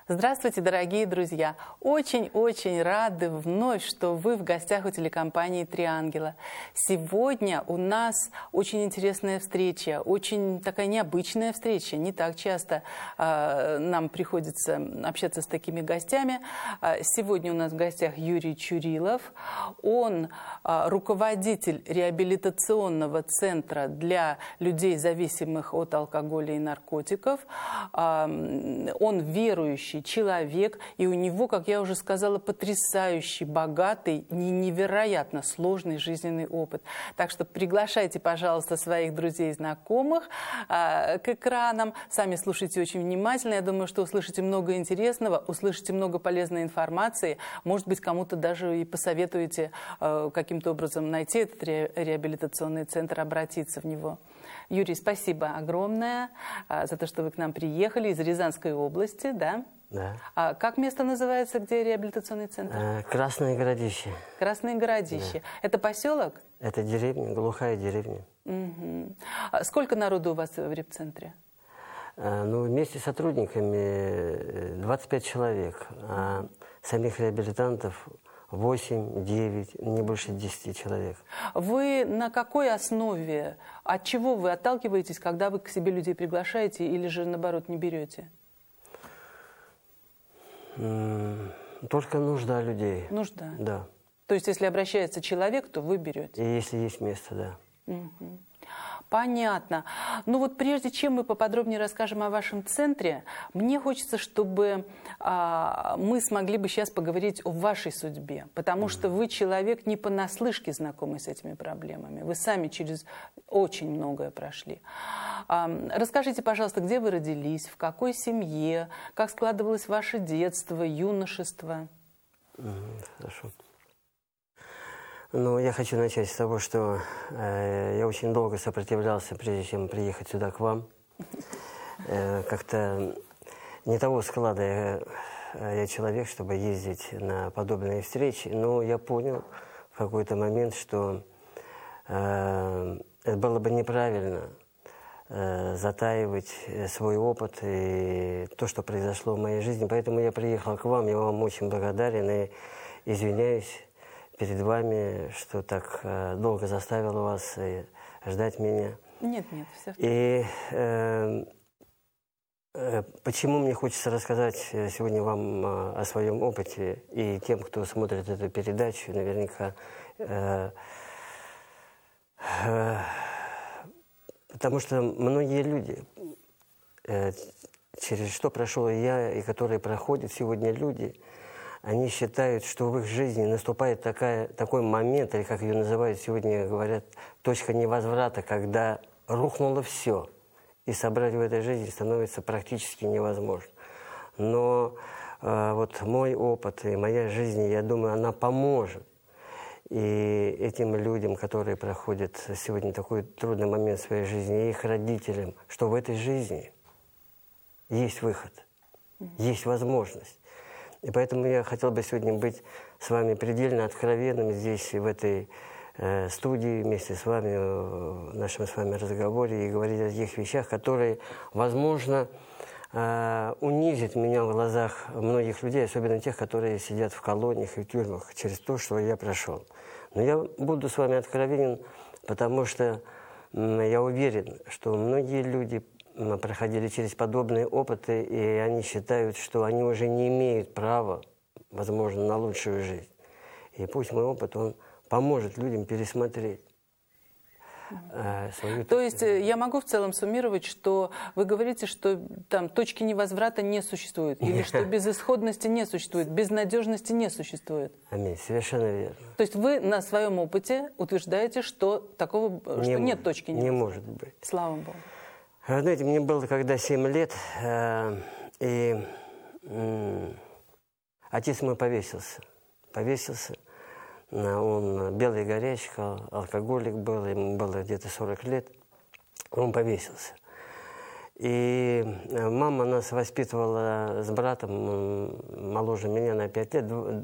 Здравствуйте, дорогие друзья! Очень-очень рады вновь, что вы в гостях у телекомпании «Три ангела». Сегодня у нас очень интересная встреча, очень такая необычная встреча. Не так часто нам приходится общаться с такими гостями. Сегодня у нас в гостях Юрий Чурилов. Он руководитель реабилитационного центра для людей, зависимых от алкоголя и наркотиков. Он верующий человек, и у него, как я уже сказала, потрясающий, богатый, невероятно сложный жизненный опыт. Так что приглашайте, пожалуйста, своих друзей и знакомых к экранам. Сами слушайте очень внимательно. Я думаю, что услышите много интересного, услышите много полезной информации. Может быть, кому-то даже и посоветуете каким-то образом найти этот реабилитационный центр, обратиться в него. Юрий, спасибо огромное за то, что вы к нам приехали из Рязанской области, да? Да. Как место называется, где реабилитационный центр? Красное Городище. Красное Городище. Да. Это поселок? Это деревня, глухая деревня. Угу. Сколько народу у вас в реп-центре? Ну, вместе с сотрудниками 25 человек, а самих реабилитантов 8, 9, не больше 10 человек. Вы на какой основе, от чего вы отталкиваетесь, когда вы к себе людей приглашаете или же, наоборот, не берете? Только нужда людей. Нужда? Да. То есть, если обращается человек, то вы берете? И если есть место, да. Угу. Понятно. Ну вот прежде чем мы поподробнее расскажем о вашем центре, мне хочется, чтобы мы смогли бы сейчас поговорить о вашей судьбе, потому что вы человек не понаслышке знакомый с этими проблемами. Вы сами через очень многое прошли. Расскажите, пожалуйста, где вы родились, в какой семье, как складывалось ваше детство, юношество? Хорошо. Ну, я хочу начать с того, что я очень долго сопротивлялся, прежде чем приехать сюда к вам. Как-то не того склада я человек, чтобы ездить на подобные встречи. Но я понял в какой-то момент, что это было бы неправильно затаивать свой опыт и то, что произошло в моей жизни. Поэтому я приехал к вам, я вам очень благодарен и извиняюсь перед вами, что так долго заставила вас ждать меня. Нет, все. И почему мне хочется рассказать сегодня вам о своем опыте и тем, кто смотрит эту передачу, наверняка, потому что многие люди, через что прошел я и которые проходят сегодня люди, они считают, что в их жизни наступает такой момент, или как ее называют сегодня, говорят, точка невозврата, когда рухнуло все, и собрать в этой жизни становится практически невозможно. Но вот мой опыт и моя жизнь, я думаю, она поможет и этим людям, которые проходят сегодня такой трудный момент в своей жизни, и их родителям, что в этой жизни есть выход, есть возможность. И поэтому я хотел бы сегодня быть с вами предельно откровенным здесь, в этой студии, вместе с вами, в нашем с вами разговоре, и говорить о тех вещах, которые, возможно, унизят меня в глазах многих людей, особенно тех, которые сидят в колониях и в тюрьмах, через то, что я прошел. Но я буду с вами откровенен, потому что я уверен, что многие люди проходили через подобные опыты, и они считают, что они уже не имеют права, возможно, на лучшую жизнь. И пусть мой опыт, он поможет людям пересмотреть свою... То есть я могу в целом суммировать, что вы говорите, что там точки невозврата не существует, или что безысходности не существует, безнадежности не существует. Аминь, совершенно верно. То есть вы на своем опыте утверждаете, что такого, что нет точки невозврата? Не может быть. Слава Богу. Знаете, мне было когда 7 лет, и отец мой повесился. Он белый горячий, алкоголик был, ему было где-то 40 лет, он повесился. И мама нас воспитывала с братом, моложе меня на 5 лет,